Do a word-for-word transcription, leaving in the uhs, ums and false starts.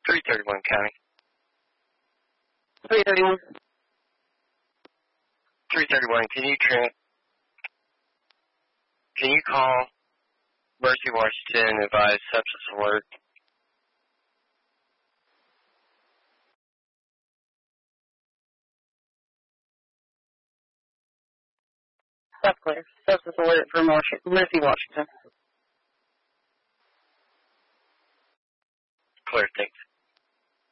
three thirty-one County. three thirty-one. three thirty-one, can you tra- can you call Mercy Washington and advise sepsis alert? That's clear. Sepsis alert for Mercy Washington. Clear, thanks.